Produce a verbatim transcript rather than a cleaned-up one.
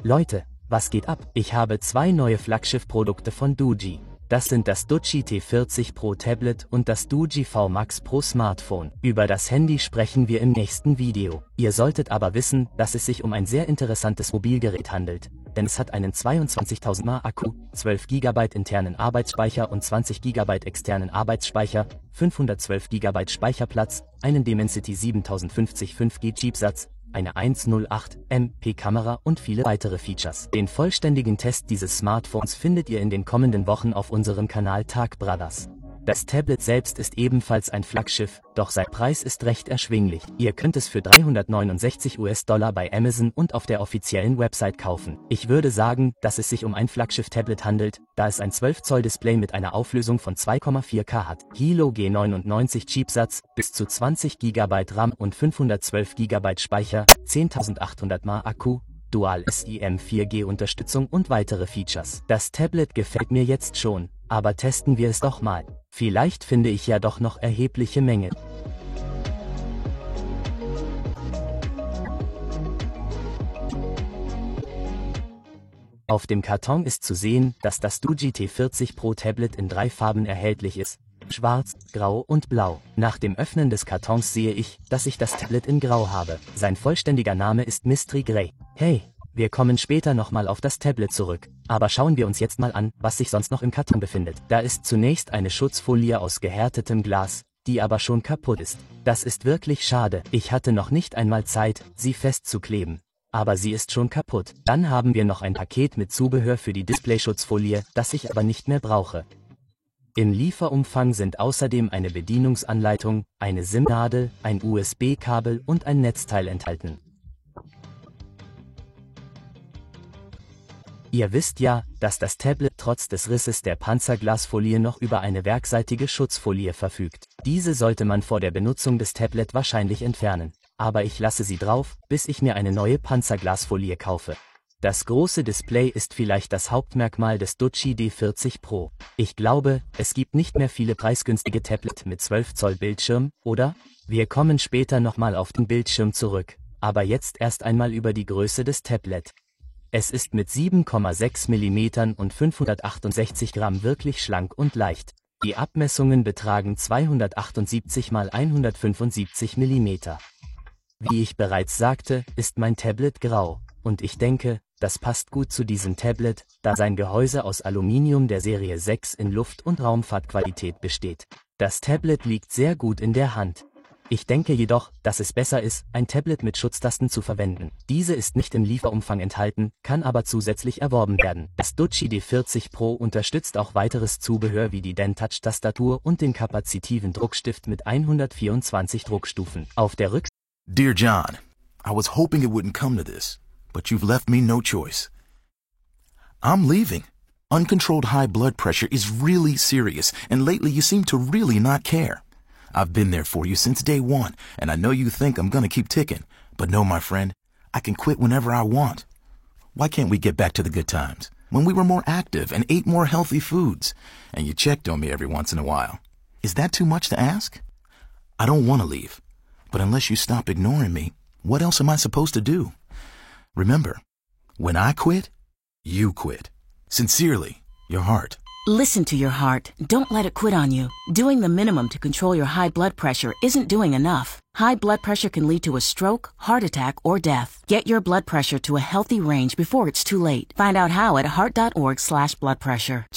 Leute, was geht ab? Ich habe zwei neue Flaggschiff-Produkte von Doogee. Das sind das Doogee T vierzig Pro Tablet und das Doogee V Max Pro Smartphone. Über das Handy sprechen wir im nächsten Video. Ihr solltet aber wissen, dass es sich um ein sehr interessantes Mobilgerät handelt, denn es hat einen zweiundzwanzigtausend Milliampere Akku, zwölf Gigabyte internen Arbeitsspeicher und zwanzig Gigabyte externen Arbeitsspeicher, fünfhundertzwölf Gigabyte Speicherplatz, einen Dimensity siebentausendfünfzig fünf G Chipsatz, eine hundertacht Megapixel Kamera und viele weitere Features. Den vollständigen Test dieses Smartphones findet ihr in den kommenden Wochen auf unserem Kanal Tag Brothers. Das Tablet selbst ist ebenfalls ein Flaggschiff, doch sein Preis ist recht erschwinglich. Ihr könnt es für dreihundertneunundsechzig US-Dollar bei Amazon und auf der offiziellen Website kaufen. Ich würde sagen, dass es sich um ein Flaggschiff-Tablet handelt, da es ein zwölf Zoll Display mit einer Auflösung von zwei Komma vier K hat. Hilo G neunundneunzig Chipsatz, bis zu zwanzig Gigabyte RAM und fünfhundertzwölf Gigabyte Speicher, zehntausendachthundert Milliampere Akku, Dual SIM vier G Unterstützung und weitere Features. Das Tablet gefällt mir jetzt schon, aber testen wir es doch mal. Vielleicht finde ich ja doch noch erhebliche Mängel. Auf dem Karton ist zu sehen, dass das Doogee T vierzig Pro Tablet in drei Farben erhältlich ist: Schwarz, Grau und Blau. Nach dem Öffnen des Kartons sehe ich, dass ich das Tablet in Grau habe. Sein vollständiger Name ist Mystery Grey. Hey, wir kommen später nochmal auf das Tablet zurück, aber schauen wir uns jetzt mal an, was sich sonst noch im Karton befindet. Da ist zunächst eine Schutzfolie aus gehärtetem Glas, die aber schon kaputt ist. Das ist wirklich schade. Ich hatte noch nicht einmal Zeit, sie festzukleben. Aber sie ist schon kaputt. Dann haben wir noch ein Paket mit Zubehör für die Displayschutzfolie, das ich aber nicht mehr brauche. Im Lieferumfang sind außerdem eine Bedienungsanleitung, eine SIM-Nadel, ein U S B-Kabel und ein Netzteil enthalten. Ihr wisst ja, dass das Tablet trotz des Risses der Panzerglasfolie noch über eine werkseitige Schutzfolie verfügt. Diese sollte man vor der Benutzung des Tablet wahrscheinlich entfernen. Aber ich lasse sie drauf, bis ich mir eine neue Panzerglasfolie kaufe. Das große Display ist vielleicht das Hauptmerkmal des Doogee T vierzig Pro. Ich glaube, es gibt nicht mehr viele preisgünstige Tablet mit zwölf Zoll Bildschirm, oder? Wir kommen später nochmal auf den Bildschirm zurück, aber jetzt erst einmal über die Größe des Tablet. Es ist mit sieben Komma sechs Millimeter und fünfhundertachtundsechzig Gramm wirklich schlank und leicht. Die Abmessungen betragen zweihundertachtundsiebzig mal hundertfünfundsiebzig Millimeter. Wie ich bereits sagte, ist mein Tablet grau, und ich denke, das passt gut zu diesem Tablet, da sein Gehäuse aus Aluminium der Serie sechs in Luft- und Raumfahrtqualität besteht. Das Tablet liegt sehr gut in der Hand. Ich denke jedoch, dass es besser ist, ein Tablet mit Schutztasten zu verwenden. Diese ist nicht im Lieferumfang enthalten, kann aber zusätzlich erworben werden. Das Doogee T vierzig Pro unterstützt auch weiteres Zubehör wie die DenTouch-Tastatur und den kapazitiven Druckstift mit hundertvierundzwanzig Druckstufen. Auf der Rückseite. Dear John, I was hoping it wouldn't come to this, but you've left me no choice. I'm leaving. Uncontrolled high blood pressure is really serious, and lately you seem to really not care. I've been there for you since day one, and I know you think I'm gonna keep ticking, but no, my friend, I can quit whenever I want. Why can't we get back to the good times, when we were more active and ate more healthy foods, and you checked on me every once in a while? Is that too much to ask? I don't want to leave, but unless you stop ignoring me, what else am I supposed to do? Remember, when I quit, you quit. Sincerely, your heart. Listen to your heart. Don't let it quit on you. Doing the minimum to control your high blood pressure isn't doing enough. High blood pressure can lead to a stroke, heart attack, or death. Get your blood pressure to a healthy range before it's too late. Find out how at heart dot org slash blood pressure.